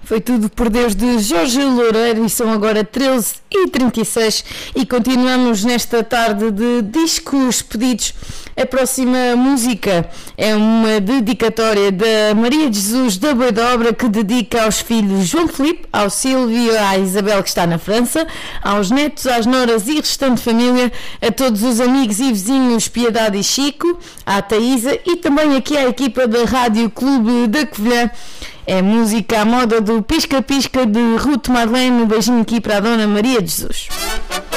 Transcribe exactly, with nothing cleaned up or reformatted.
Foi tudo por Deus de Jorge Loureiro e são agora treze e trinta e seis e continuamos nesta tarde de discos pedidos. A próxima música é uma dedicatória da Maria de Jesus da Boidobra, que dedica aos filhos João Filipe, ao Silvio, à Isabel, que está na França, aos netos, às noras e restante família, a todos os amigos e vizinhos Piedade e Chico, à Taísa e também aqui à equipa da Rádio Clube da Covilhã. É música à moda do Pisca Pisca de Ruth Marlene. Um beijinho aqui para a Dona Maria de Jesus.